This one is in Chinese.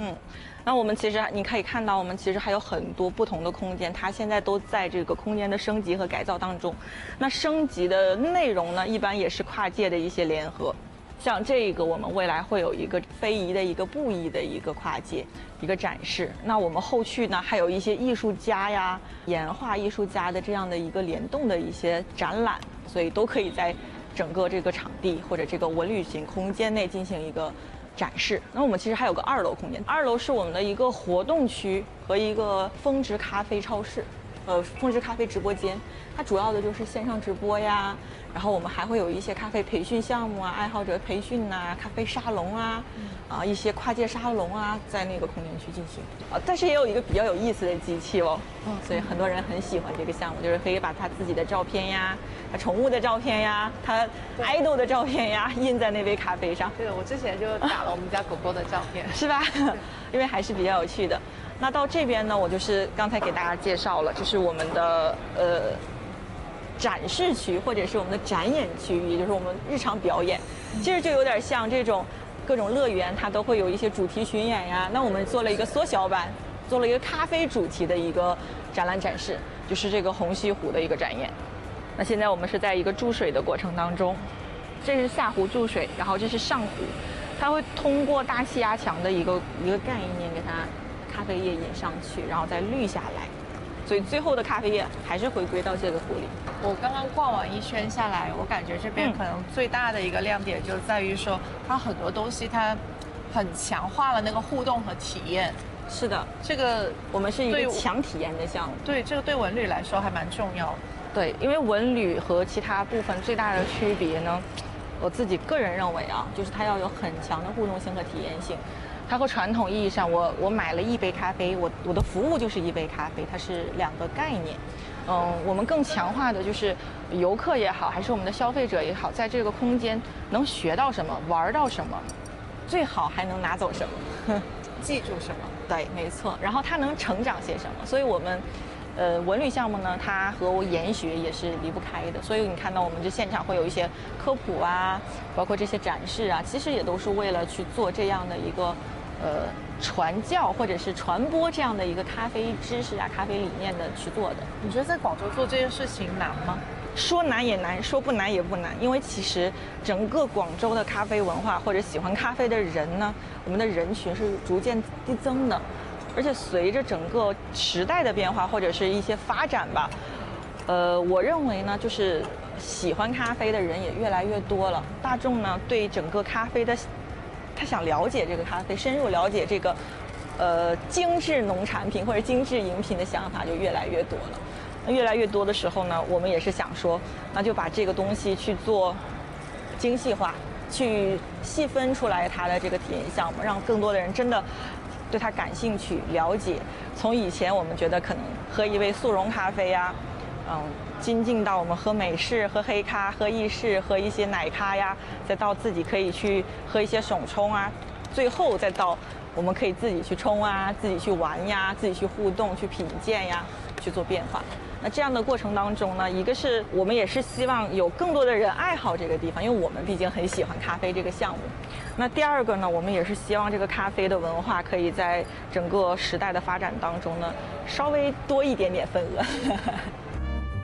那我们其实你可以看到，我们其实还有很多不同的空间，它现在都在这个空间的升级和改造当中。那升级的内容呢，一般也是跨界的一些联合。像这个，我们未来会有一个非遗的一个布艺的一个跨界一个展示。那我们后续呢，还有一些艺术家呀、岩画艺术家的这样的一个联动的一些展览，所以都可以在整个这个场地或者这个文旅行空间内进行一个展示。那我们其实还有个2楼空间，2楼是我们的一个活动区和一个峰值咖啡超市。峰值咖啡直播间，它主要的就是线上直播呀，然后我们还会有一些咖啡培训项目啊，爱好者培训呐、咖啡沙龙啊，一些跨界沙龙啊，在那个空间去进行。但是也有一个比较有意思的机器哦，所以很多人很喜欢这个项目，就是可以把他自己的照片呀、他宠物的照片呀、他idol的照片呀印在那杯咖啡上。 对，我之前就打了我们家狗狗的照片， 是吧？因为还是比较有趣的。那到这边呢，我就是刚才给大家介绍了，就是我们的展示区或者是我们的展演区域，也就是我们日常表演，其实就有点像这种各种乐园，它都会有一些主题巡演呀。那我们做了一个缩小版，做了一个咖啡主题的一个展览展示，就是这个红西湖的一个展演。那现在我们是在一个注水的过程当中，这是下湖注水，然后这是上湖，它会通过大气压强的一个概念给它咖啡液引上去，然后再滤下来，所以最后的咖啡液还是回归到这个湖里。 我刚刚逛完一圈下来，我感觉这边可能最大的一个亮点就在于说，它很多东西它很强化了那个互动和体验。 是的， 这个我们是一个强体验的项目。 对，这个对文旅来说还蛮重要的。 对，因为文旅和其他部分最大的区别呢，我自己个人认为啊，就是它要有很强的互动性和体验性。它和传统意义上，我买了一杯咖啡，我的服务就是一杯咖啡，它是2个概念。我们更强化的就是游客也好，还是我们的消费者也好，在这个空间能学到什么，玩到什么，最好还能拿走什么， 记住什么？ 对，没错。然后它能成长些什么？所以我们。文旅项目呢，它和研学也是离不开的，所以你看到我们这现场会有一些科普啊，包括这些展示啊，其实也都是为了去做这样的一个传教或者是传播这样的一个咖啡知识啊、咖啡理念的去做的。 你觉得在广州做这件事情难吗？ 说难也难，说不难也不难，因为其实整个广州的咖啡文化或者喜欢咖啡的人呢，我们的人群是逐渐递增的。而且随着整个时代的变化或者是一些发展吧，我认为呢，就是喜欢咖啡的人也越来越多了。大众呢对整个咖啡的，他想了解这个咖啡，深入了解这个，精致农产品或者精致饮品的想法就越来越多了。那越来越多的时候呢，我们也是想说，那就把这个东西去做精细化，去细分出来它的这个体验项目，让更多的人真的。对它感兴趣、了解，从以前我们觉得可能喝一杯速溶咖啡呀，精进到我们喝美式、喝黑咖、喝意式、喝一些奶咖呀，再到自己可以去喝一些手冲啊，最后再到我们可以自己去冲啊、自己去玩呀、自己去互动、去品鉴呀，去做变化。那这样的过程当中呢，一个是我们也是希望有更多的人爱好这个地方，因为我们毕竟很喜欢咖啡这个项目。那第二个呢，我们也是希望这个咖啡的文化可以在整个时代的发展当中呢，稍微多一点点份额。